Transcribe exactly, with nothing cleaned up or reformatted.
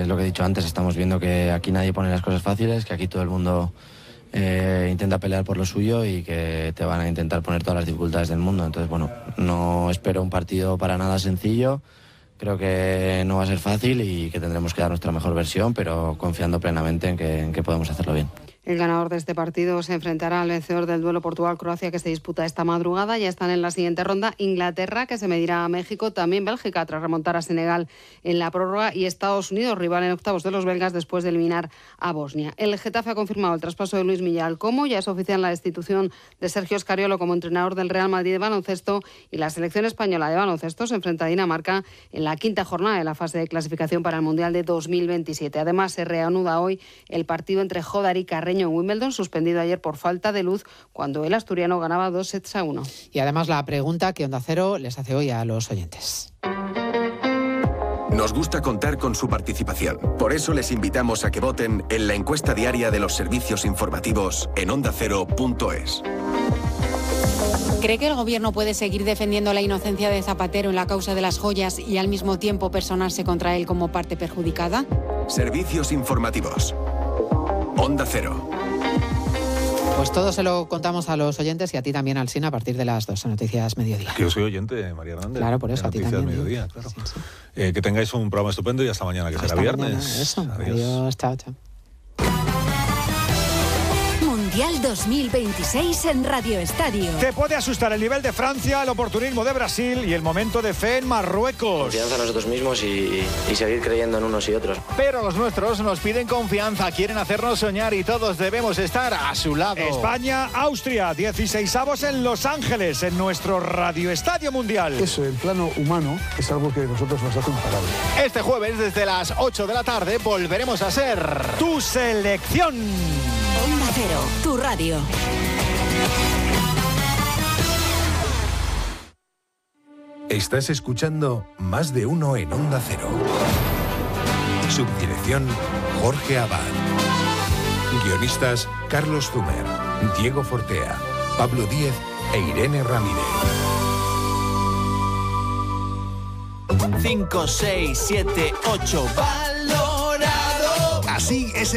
es lo que he dicho antes, estamos viendo que aquí nadie pone las cosas fáciles, que aquí todo el mundo eh, intenta pelear por lo suyo y que te van a intentar poner todas las dificultades del mundo. Entonces, bueno, no espero un partido para nada sencillo. Creo que no va a ser fácil y que tendremos que dar nuestra mejor versión, pero confiando plenamente en que, en que podemos hacerlo bien. El ganador de este partido se enfrentará al vencedor del duelo Portugal-Croacia que se disputa esta madrugada. Ya están en la siguiente ronda Inglaterra, que se medirá a México, también Bélgica tras remontar a Senegal en la prórroga, y Estados Unidos, rival en octavos de los belgas después de eliminar a Bosnia. El Getafe ha confirmado el traspaso de Luis Milla al Como, ya es oficial la destitución de Sergio Scariolo como entrenador del Real Madrid de baloncesto, y la selección española de baloncesto se enfrenta a Dinamarca en la quinta jornada de la fase de clasificación para el Mundial de dos mil veintisiete. Además, se reanuda hoy el partido entre Jodar y Carreño en Wimbledon, suspendido ayer por falta de luz cuando el asturiano ganaba dos sets a uno. Y además la pregunta que Onda Cero les hace hoy a los oyentes. Nos gusta contar con su participación. Por eso les invitamos a que voten en la encuesta diaria de los servicios informativos en onda cero punto es. ¿Cree que el gobierno puede seguir defendiendo la inocencia de Zapatero en la causa de las joyas y al mismo tiempo personarse contra él como parte perjudicada? Servicios informativos. Onda Cero. Pues todo se lo contamos a los oyentes y a ti también, Alsina, a partir de las dos en Noticias Mediodía. Que yo soy oyente, María Hernández. Claro, por eso, a ti Noticias también. Mediodía, claro. Sí, sí. Eh, que tengáis un programa estupendo y hasta mañana, que Hasta será mañana, viernes. eso. Adiós. Adiós, chao, chao. Mundial dos mil veintiséis en Radio Estadio. Te puede asustar el nivel de Francia, el oportunismo de Brasil y el momento de fe en Marruecos. Confianza en nosotros mismos y, y seguir creyendo en unos y otros. Pero los nuestros nos piden confianza, quieren hacernos soñar y todos debemos estar a su lado. España, Austria, dieciseisavos en Los Ángeles, en nuestro Radio Estadio Mundial. Eso, el plano humano, es algo que nosotros nos hace imparables. Este jueves, desde las ocho de la tarde, volveremos a ser tu selección. Onda Cero, tu radio. Estás escuchando Más de Uno en Onda Cero. Subdirección Jorge Abad. Guionistas Carlos Zumer, Diego Fortea, Pablo Díez e Irene Ramírez. cinco, seis, siete, ocho. Valorado. Así es.